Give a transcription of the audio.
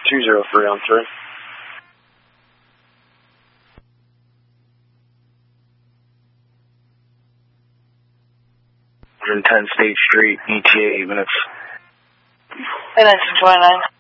203 on 3. 110 State Street, ETA 8 minutes. And 1929.